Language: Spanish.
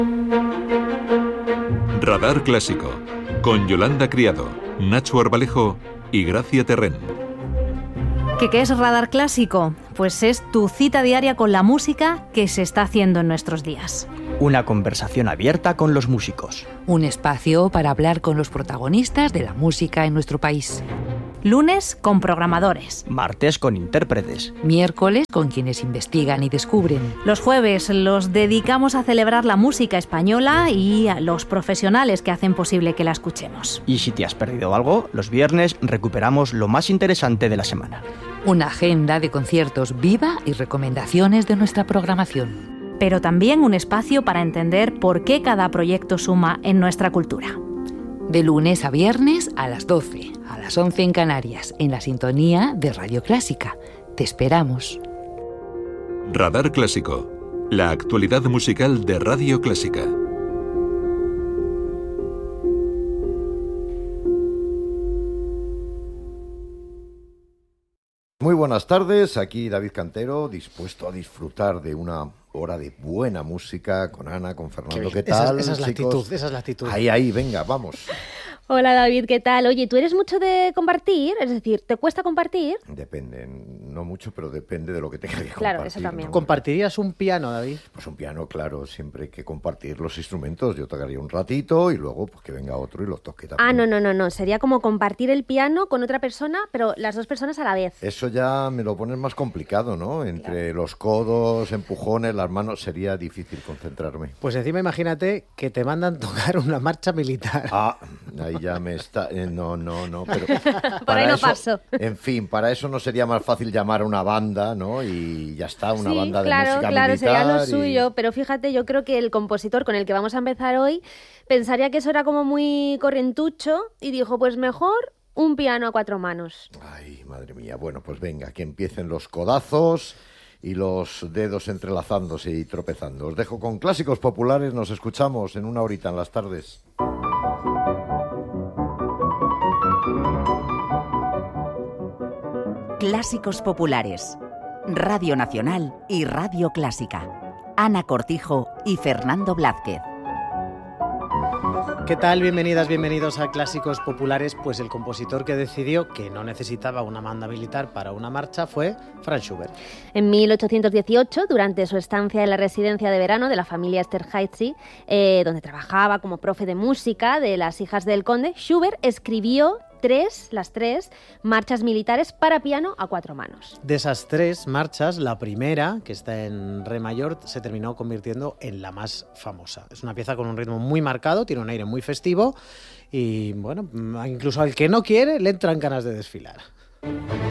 Radar Clásico, con Yolanda Criado, Nacho Arbalejo y Gracia Terrén. ¿Qué es Radar Clásico? Pues es tu cita diaria con la música que se está haciendo en nuestros días. Una conversación abierta con los músicos. Un espacio para hablar con los protagonistas de la música en nuestro país. Lunes con programadores. Martes con intérpretes. Miércoles con quienes investigan y descubren. Los jueves los dedicamos a celebrar la música española y a los profesionales que hacen posible que la escuchemos. Y si te has perdido algo, los viernes recuperamos lo más interesante de la semana. Una agenda de conciertos viva y recomendaciones de nuestra programación. Pero también un espacio para entender por qué cada proyecto suma en nuestra cultura. De lunes a viernes a las 12, a las 11 en Canarias, en la sintonía de Radio Clásica. Te esperamos. Radar Clásico, la actualidad musical de Radio Clásica. Muy buenas tardes, aquí David Cantero, dispuesto a disfrutar de una hora de buena música con Ana, con Fernando. ¿Qué tal, esa es la chicos? actitud, esa es la actitud. Ahí, venga, vamos. Hola David, ¿qué tal? Oye, ¿tú eres mucho de compartir? Es decir, ¿te cuesta compartir? Depende, no mucho, pero depende de lo que tenga que compartir. Claro, eso también. ¿No? ¿Compartirías un piano, David? Pues un piano, claro, siempre hay que compartir los instrumentos. Yo tocaría un ratito y luego pues que venga otro y los toque también. Ah, no, sería como compartir el piano con otra persona, pero las dos personas a la vez. Eso ya me lo pones más complicado, ¿no? Entre los codos, empujones, las manos, sería difícil concentrarme. Pues encima imagínate que te mandan tocar una marcha militar. Ah, ahí ya me está... No, pero... Por ahí no eso, paso. En fin, para eso no sería más fácil llamar a una banda, ¿no? Y ya está, una banda de claro, música claro, militar. sería lo suyo, pero fíjate, yo creo que el compositor con el que vamos a empezar hoy pensaría que eso era como muy correntucho y dijo, pues mejor un piano a cuatro manos. Ay, madre mía. Bueno, pues venga, que empiecen los codazos y los dedos entrelazándose y tropezando. Os dejo con clásicos populares, nos escuchamos en una horita en las tardes. Clásicos populares. Radio Nacional y Radio Clásica. Ana Cortijo y Fernando Blázquez. ¿Qué tal? Bienvenidas, bienvenidos a Clásicos Populares. Pues el compositor que decidió que no necesitaba una banda militar para una marcha fue Franz Schubert. En 1818, durante su estancia en la residencia de verano de la familia Esterházy, donde trabajaba como profe de música de las hijas del conde, Schubert escribió las tres marchas militares para piano a cuatro manos. De esas tres marchas, la primera, que está en re mayor, se terminó convirtiendo en la más famosa. Es una pieza con un ritmo muy marcado, tiene un aire muy festivo y, bueno, incluso al que no quiere le entran ganas de desfilar.